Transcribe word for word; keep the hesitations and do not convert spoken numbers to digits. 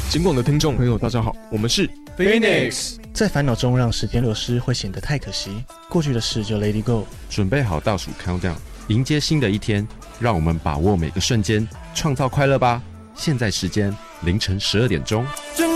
警广的听众朋友，大家好，我们是 Phoenix。 在烦恼中让时间流失会显得太可惜，过去的事就 Let it go。 准备好倒数 countdown， 迎接新的一天，让我们把握每个瞬间，创造快乐吧。现在时间凌晨十二点钟。